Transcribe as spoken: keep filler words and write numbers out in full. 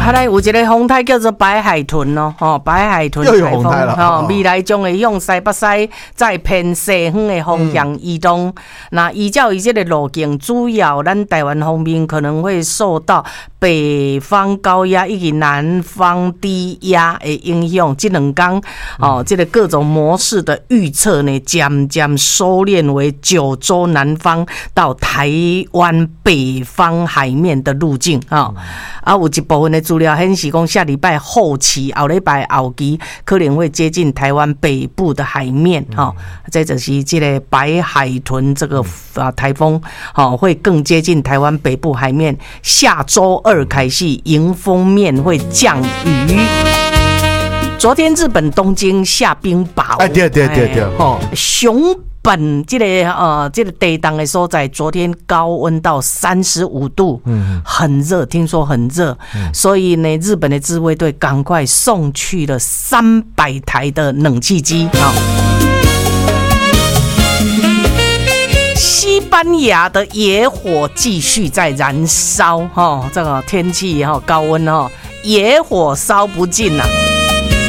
啊，来有一个风台叫做白海豚哦，吼，白海豚又有风台了， 吼，未来将会向西北西再偏西方的方向移动。那、嗯、依照伊这个路径，主要咱台湾方面可能会受到北方高压以及南方低压的影响。这两天哦，这个各种模式的预测呢，渐渐收敛为九州南方到台湾北方海面的路径啊。嗯、啊，有一部分的资料显示讲，下礼拜后期、后礼拜后期可能会接近台湾北部的海面哈、嗯。这就是这个白海豚这个啊台风，哈会更接近台湾北部海面。下周二开始，迎风面会降雨。昨天日本东京下冰雹， 哎，对对对对，哦， 熊本这个呃这个地档的所在，昨天高温到三十五度，嗯，很热，听说很热、嗯，所以呢，日本的自卫队赶快送去了三百台的冷气机啊。西班牙的野火继续在燃烧，哈，这个天气哈高温哈，野火烧不尽呐、啊。